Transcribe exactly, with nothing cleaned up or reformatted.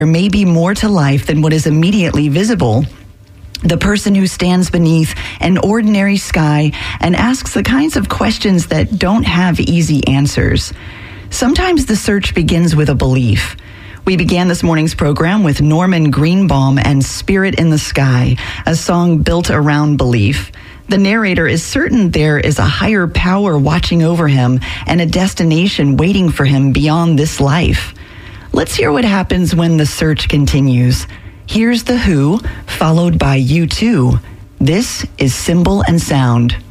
There may be more to life than what is immediately visible. The person who stands beneath an ordinary sky and asks the kinds of questions that don't have easy answers. Sometimes the search begins with a belief. We began this morning's program with Norman Greenbaum and Spirit in the Sky, a song built around belief. The narrator is certain there is a higher power watching over him and a destination waiting for him beyond this life. Let's hear what happens when the search continues. Here's The Who, followed by U two. This is Symbol and Sound.